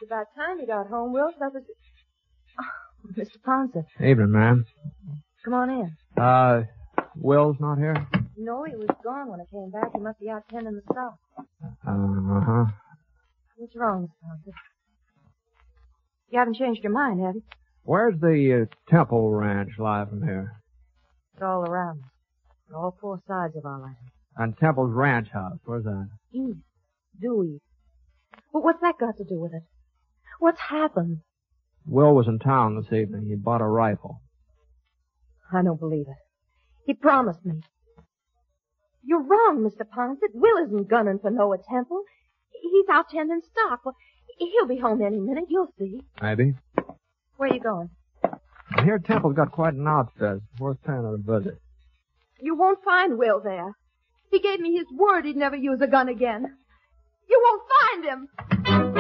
about time you got home, Will. That was... Oh, Mr. Ponson. Evening, ma'am. Come on in. Will's not here? No, he was gone when I came back. He must be out tending the stock. Uh-huh. What's wrong, Mr. Ponson? You haven't changed your mind, have you? Where's the Temple Ranch lie from here? It's all around us. On all four sides of our land. And Temple's ranch house, where's that? East. Due east. But what's that got to do with it? What's happened? Will was in town this evening. He bought a rifle. I don't believe it. He promised me. You're wrong, Mr. Ponset. Will isn't gunning for Noah Temple. He's out tending stock. Well, he'll be home any minute. You'll see. Maybe. Where are you going? I hear Temple's got quite an outfit. Worth paying it a visit. You won't find Will there. He gave me his word he'd never use a gun again. You won't find him.